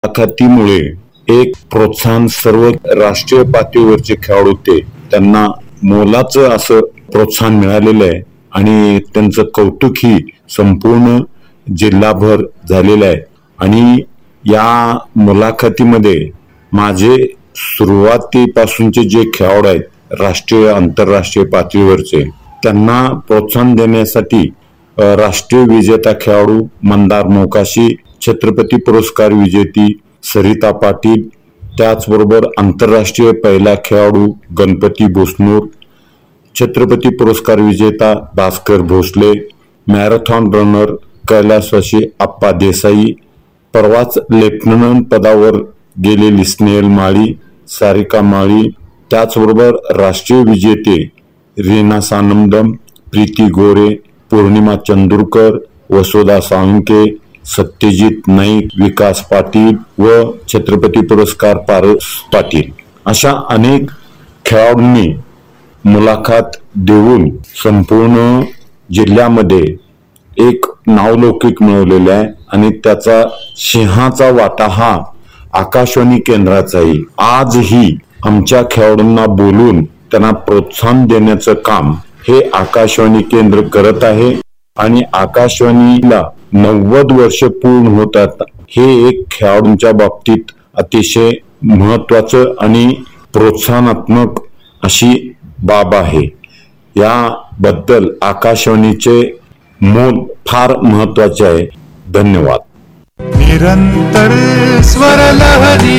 मुलाखतीमुळे एक प्रोत्साहन सर्व राष्ट्रीय पातळीवरचे खेळाडू त्यांना मोलाचं असं प्रोत्साहन मिळालेलं आहे आणि त्यांचं कौतुक ही संपूर्ण जिल्हाभर झालेलं आहे. आणि या मुलाखतीमध्ये माझे सुरुवातीपासूनचे जे खेळाडू आहेत राष्ट्रीय आंतरराष्ट्रीय पातळीवरचे त्यांना प्रोत्साहन देण्यासाठी राष्ट्रीय विजेता खेळाडू मंदार मोकाशी, छत्रपती पुरस्कार विजेती सरिता पाटील, त्याचबरोबर आंतरराष्ट्रीय पहिला खेळाडू गणपती बोसनूर, छत्रपती पुरस्कार विजेता भास्कर भोसले, मॅरेथॉन रनर कैलासवासी आप्पा देसाई, परवाच लेफ्टनंट पदावर गेलेली स्नेहल माळी, सारिका माळी, त्याचबरोबर राष्ट्रीय विजेते रीना सानंदम, प्रीती गोरे, पौर्णिमा चंदुरकर, वसुधा साळुंके, सत्यजित नाईक, विकास पाटील व छत्रपती पुरस्कार पारस पाटील अशा अनेक खेळाडूंनी मुलाखत देऊन संपूर्ण जिल्ह्यामध्ये एक नावलौकिक मिळवलेला आहे. आणि त्याचा सिंहाचा वाटा हा आकाशवाणी केंद्राचाही. आजही आमच्या खेळाडूंना बोलून त्यांना प्रोत्साहन देण्याचं काम हे आकाशवाणी केंद्र करत आहे. आणि आकाशवाणीला 90 वर्ष पूर्ण होतात हे एक खेळाडूंच्या बाबतीत अतिशय महत्वाचं आणि प्रोत्साहनात्मक अशी बाब आहे. याबद्दल आकाशवाणीचे मोल फार महत्वाचे आहे. धन्यवाद. निरंतर स्वरलहरी.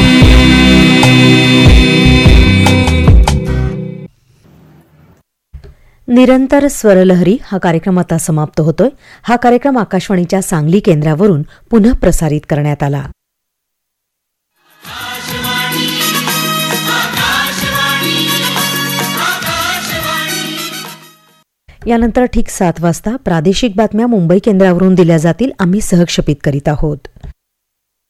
निरंतर स्वरलहरी हा कार्यक्रम आता समाप्त होतोय. हा कार्यक्रम आकाशवाणीच्या सांगली केंद्रावरून पुनः प्रसारित करण्यात आला. यानंतर ठीक 7 वाजता प्रादेशिक बातम्या मुंबई केंद्रावरून दिल्या जातील. आम्ही सहक्षेपित करीत आहोत.